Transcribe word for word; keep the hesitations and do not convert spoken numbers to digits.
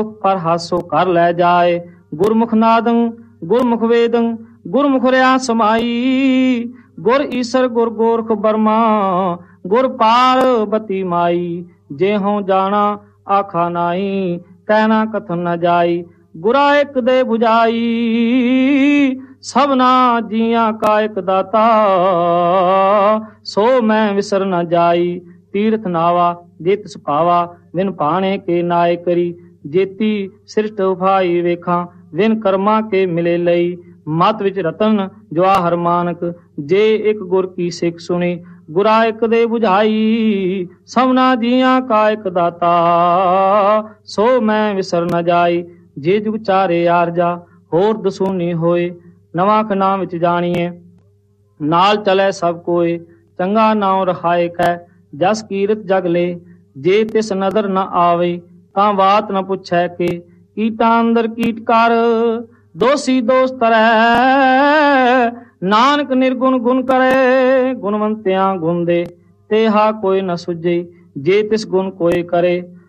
ਪਰ ਹਾਸੋ ਕਰ ਲੈ ਜਾਏ। ਗੁਰਮੁਖ ਨਾਦੰ ਗੁਰਮੁਖ ਵੇਦੰ ਗੁਰਮੁਖ ਰਿਆ ਸਮਾਈ। ਗੁਰ ਈਸਰ ਗੁਰ ਗੋਰਖ ਬਰਮਾ ਗੁਰ ਪਾਰਬਤੀ ਮਾਈ। ਜੇ ਹੋਂ ਜਾਣਾ ਆਖਾ ਨਾਈ ਕਹਿਣਾ ਕਥਨ ਨ ਜਾਈ। ਗੁਰਾ ਇੱਕ ਦੇ 부ਝਾਈ ਸਭਨਾ ਜੀਆਂ ਕਾ ਇੱਕ ਦਾਤਾ। ਸੋ ਮੈਂ ਵਿਸਰ ਨ ਜਾਈ। ਤੀਰਥ ਨਾਵਾ ਜੇ ਤਿਸ ਭਾਵਾ ਵਿਨ ਭਾਣੇ ਕੇ ਨਾਏ ਕਰੀ। ਜੇਤੀ ਸ੍ਰਿਸ਼ਟ ਉਫਾਈ ਵੇਖਾਂ ਵਿਨ ਕਰਮਾਂ ਕੇ ਮਿਲੇ ਲਈ। ਮਤ ਵਿੱਚ ਰਤਨ ਜਵਾਹਰ ਮਾਨਕ ਜੇ ਇੱਕ ਗੁਰ ਕੀ ਸਿੱਖ ਸੁਣੀ। ਗੁਰਾ ਇੱਕ ਦੇ 부ਝਾਈ ਸਭਨਾ ਜੀਆਂ ਕਾ ਇੱਕ ਦਾਤਾ। ਸੋ ਮੈਂ ਵਿਸਰ ਨ ਜਾਈ। ਜੇ ਜੁਗ ਚਾਰੇ ਆਰਜਾ ਹੋਰ ਦਸੂਨੀ ਹੋਏ। ਨਵਾਂ ਖਨਾ ਵਿੱਚ ਜਾਣੀਏ ਨਾਲ ਚਲੇ ਸਭ ਕੋਏ। ਚੰਗਾ ਨਾਉ ਰਖਾਏ ਕੈ ਜਸ ਕੀਰਤ ਜਗ ਲੈ। ਜੇ ਤਿਸ ਨਦਰ ਨ ਆਵੇ ਤਾਂ ਬਾਤ ਨ ਪੁੱਛੈ ਕੇ। ਕੀਟਾਂ ਅੰਦਰ ਕੀਟ ਕਰ ਦੋਸੀ ਦੋਸ ਤਰੈ। ਨਾਨਕ ਨਿਰਗੁਣ ਗੁਣ ਕਰੇ ਗੁਣਵੰਤਿਆਂ ਗੁਣ ਦੇ। ਤੇਹਾ ਕੋਈ ਨ ਸੁਝੇ ਜੇ ਤਿਸ ਗੁਣ ਕੋਈ ਕਰੇ।